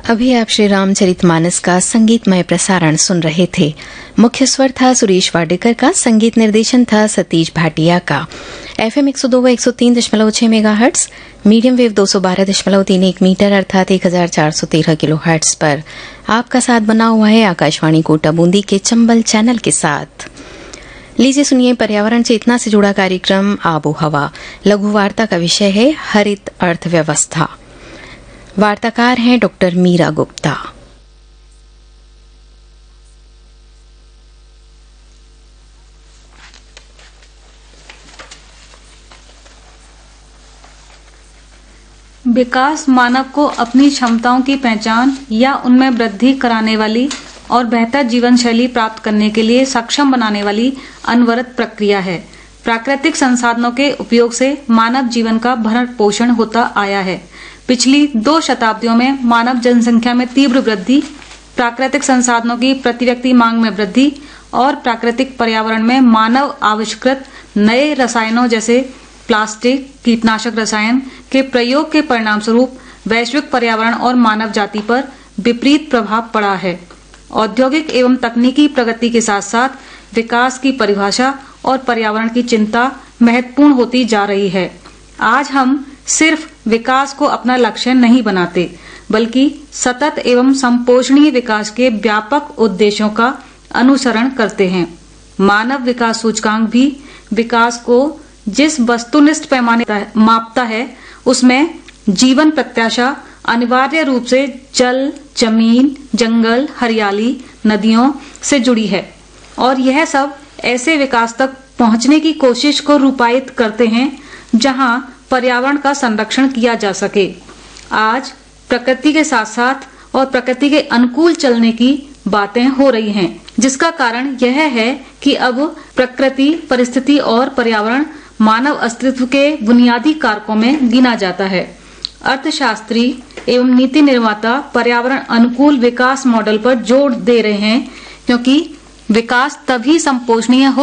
अभी आप श्री रामचरितमानस का संगीतमय प्रसारण सुन रहे थे। मुख्य स्वर था सुरेश वाडेकर का, संगीत निर्देशन था सतीश भाटिया का। FM 102 व 103.6 मेगाहर्ट्ज, मीडियम वेव 212.31 मीटर अर्थात 1413 किलोहर्ट्ज पर आपका साथ बना हुआ है आकाशवाणी कोटा बूंदी के चंबल चैनल के साथ। लीजिए सुनिए पर्यावरण चेतना से जुड़ा कार्यक्रम आबो हवा। लघु वार्ता का विषय है हरित अर्थव्यवस्था। वार्ताकार हैं डॉक्टर मीरा गुप्ता। विकास मानव को अपनी क्षमताओं की पहचान या उनमें वृद्धि कराने वाली और बेहतर जीवन शैली प्राप्त करने के लिए सक्षम बनाने वाली अनवरत प्रक्रिया है। प्राकृतिक संसाधनों के उपयोग से मानव जीवन का भरण पोषण होता आया है। पिछली 2 शताब्दियों में मानव जनसंख्या में तीव्र वृद्धि, प्राकृतिक संसाधनों की प्रति व्यक्ति मांग में वृद्धि और प्राकृतिक पर्यावरण में मानव आविष्कृत नए रसायनों जैसे प्लास्टिक, कीटनाशक रसायन के प्रयोग के परिणाम स्वरूप वैश्विक पर्यावरण और मानव जाति पर विपरीत प्रभाव पड़ा है। औद्योगिक एवं तकनीकी प्रगति के साथ साथ विकास की परिभाषा और पर्यावरण की चिंता महत्वपूर्ण होती जा रही है। आज हम सिर्फ विकास को अपना लक्ष्य नहीं बनाते, बल्कि सतत एवं संपोषणीय विकास के व्यापक उद्देश्यों का अनुसरण करते हैं। मानव विकास सूचकांक भी विकास को जिस वस्तुनिष्ठ पैमाने मापता है, उसमें जीवन प्रत्याशा अनिवार्य रूप से जल, जमीन, जंगल, हरियाली, नदियों से जुड़ी है और यह सब ऐसे विकास तक पहुंचने की कोशिश को रूपायित करते हैं जहां पर्यावरण का संरक्षण किया जा सके। आज प्रकृति के साथ साथ और प्रकृति के अनुकूल चलने की बातें हो रही हैं, जिसका कारण यह है कि अब प्रकृति, परिस्थिति और पर्यावरण मानव अस्तित्व के बुनियादी कारकों में गिना जाता है। अर्थशास्त्री एवं नीति निर्माता पर्यावरण अनुकूल विकास मॉडल पर जोर दे रहे हैं, क्योंकि विकास तभी संपोषणीय हो